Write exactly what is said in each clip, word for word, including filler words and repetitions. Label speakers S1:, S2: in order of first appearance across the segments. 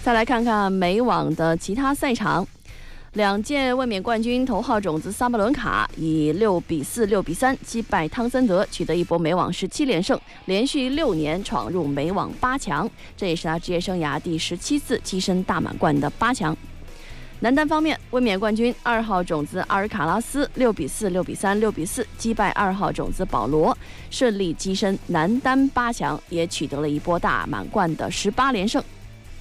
S1: 再来看看美网的其他赛场。两届卫冕冠军头号种子萨巴伦卡以六比四、六比三击败汤森德，取得一波美网十七连胜，连续六年闯入美网八强，这也是他职业生涯第十七次跻身大满贯的八强。男单方面，卫冕冠军二号种子阿尔卡拉斯六比四、六比三、六比四击败二号种子保罗，顺利跻身男单八强，也取得了一波大满贯的十八连胜。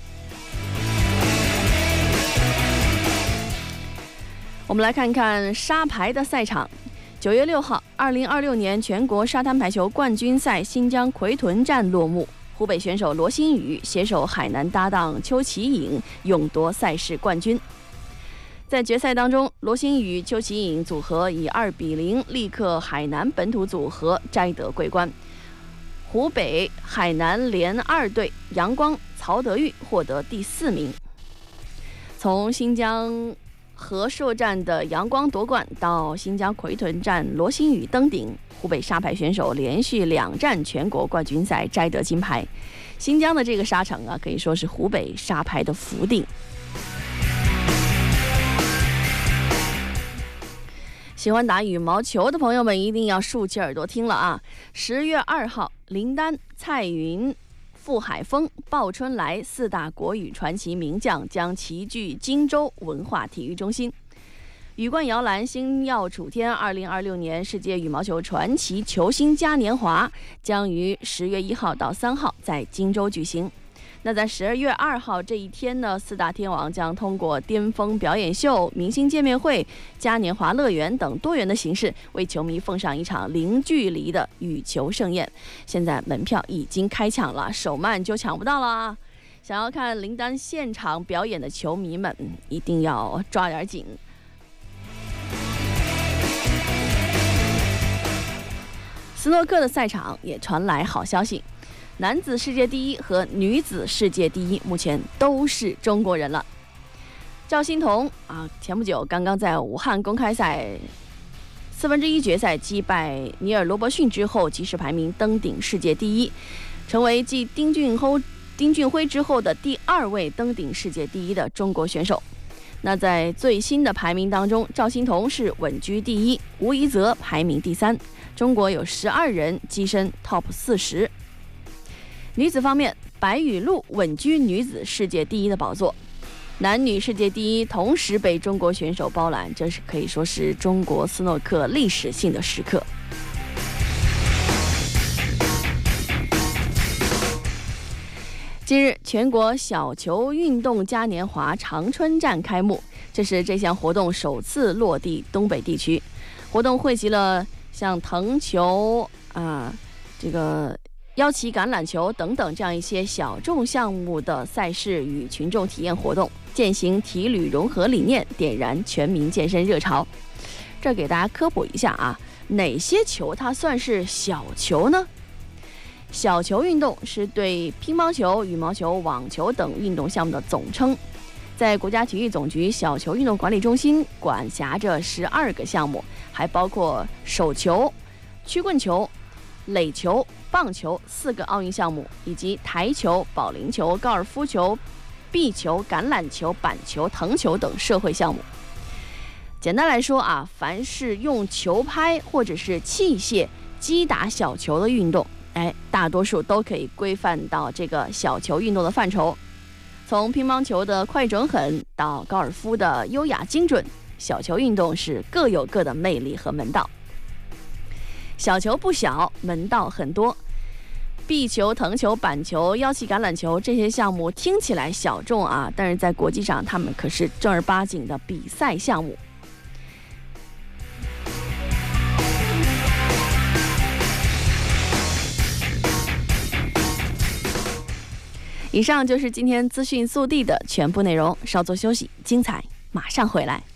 S1: 我们来看看沙排的赛场。九月六号，二零二六年全国沙滩排球冠军赛新疆奎屯站落幕。湖北选手罗新宇携手海南搭档邱启颖勇夺赛事冠军。在决赛当中，罗新宇、邱启颖组合以二比零力克海南本土组合，摘得桂冠。湖北海南联二队杨光、曹德玉获得第四名。从新疆和硕站的杨光夺冠到新疆奎屯站罗新宇登顶，湖北沙排选手连续两站全国冠军赛摘得金牌。新疆的这个沙场啊，可以说是湖北沙排的福地。喜欢打羽毛球的朋友们一定要竖起耳朵听了啊！十月二号，林丹、蔡云、傅海峰、鲍春来四大国羽传奇名将将齐聚荆州文化体育中心。羽冠摇篮星耀楚天二零二六年世界羽毛球传奇球星嘉年华将于十月一号到三号在荆州举行。那在十二月二号这一天呢，四大天王将通过巅峰表演秀、明星见面会、嘉年华乐园等多元的形式，为球迷奉上一场零距离的羽球盛宴。现在门票已经开抢了，手慢就抢不到了。想要看林丹现场表演的球迷们，一定要抓点紧。斯诺克的赛场也传来好消息。男子世界第一和女子世界第一目前都是中国人了。赵欣彤啊，前不久刚刚在武汉公开赛四分之一决赛击败尼尔罗伯逊之后，即时排名登顶世界第一，成为继丁俊晖、丁俊晖之后的第二位登顶世界第一的中国选手。那在最新的排名当中，赵欣彤是稳居第一，吴怡泽排名第三。中国有十二人跻身 Top 四十。女子方面，白雨露稳居女子世界第一的宝座，男女世界第一同时被中国选手包揽，这是可以说是中国斯诺克历史性的时刻。今日，全国小球运动嘉年华长春站开幕，这是这项活动首次落地东北地区。活动汇集了像藤球啊、这个腰旗橄榄球等等这样一些小众项目的赛事与群众体验活动，践行体旅融合理念，点燃全民健身热潮。这给大家科普一下啊，哪些球它算是小球呢？小球运动是对乒乓球、羽毛球、网球等运动项目的总称，在国家体育总局小球运动管理中心管辖着十二个项目，还包括手球、曲棍球、垒球、棒球四个奥运项目，以及台球、保龄球、高尔夫球、壁球、橄榄球、板球、藤球等社会项目。简单来说啊，凡是用球拍或者是器械击打小球的运动，哎，大多数都可以规范到这个小球运动的范畴。从乒乓球的快准狠到高尔夫的优雅精准，小球运动是各有各的魅力和门道。小球不小，门道很多。壁球、藤球、板球、腰旗橄榄球这些项目听起来小众啊，但是在国际上他们可是正儿八经的比赛项目。以上就是今天资讯速递的全部内容，稍作休息，精彩马上回来。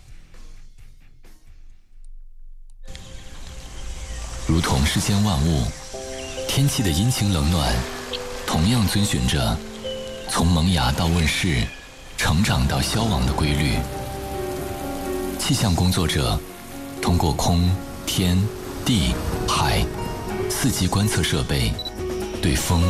S2: 如同世间万物，天气的阴晴冷暖同样遵循着从萌芽到问世、成长到消亡的规律。气象工作者通过空、天、地、海四季观测设备对风